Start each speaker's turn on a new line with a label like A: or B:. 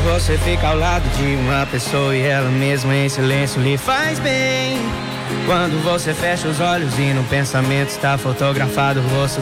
A: você fica ao lado de uma pessoa e ela mesma em silêncio lhe faz bem. Quando você fecha os olhos e no pensamento está fotografado o rosto